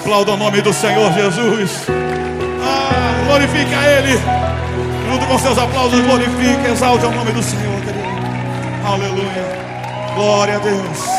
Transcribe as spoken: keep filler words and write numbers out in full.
Aplauda o nome do Senhor Jesus. Ah, glorifique a Ele. Junto com seus aplausos, glorifique, exalte o nome do Senhor, querido. Aleluia. Glória a Deus.